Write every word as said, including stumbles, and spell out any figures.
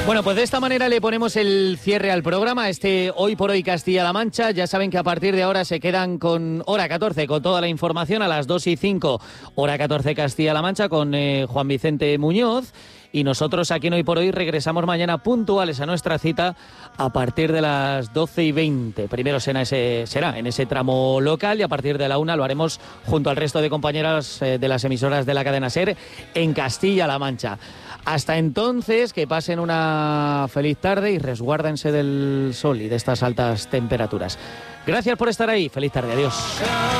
Bueno, pues de esta manera le ponemos el cierre al programa, este Hoy por Hoy Castilla-La Mancha. Ya saben que a partir de ahora se quedan con hora catorce, con toda la información a las dos y cinco, hora catorce Castilla-La Mancha, con eh, Juan Vicente Muñoz. Y nosotros aquí en Hoy por Hoy regresamos mañana puntuales a nuestra cita a partir de las doce y veinte. Primero será, ese, será en ese tramo local y a partir de la una lo haremos junto al resto de compañeras eh, de las emisoras de la cadena SER en Castilla-La Mancha. Hasta entonces, que pasen una feliz tarde y resguárdense del sol y de estas altas temperaturas. Gracias por estar ahí. Feliz tarde. Adiós.